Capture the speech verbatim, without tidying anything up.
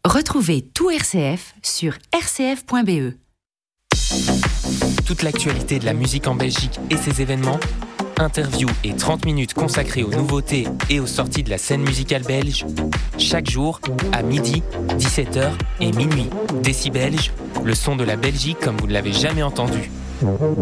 Retrouvez tout R C F sur r c f point b e. Toute l'actualité de la musique en Belgique et ses événements, interviews et trente minutes consacrées aux nouveautés et aux sorties de la scène musicale belge, chaque jour à midi, dix-sept heures et minuit. Décibelge, le son de la Belgique comme vous ne l'avez jamais entendu.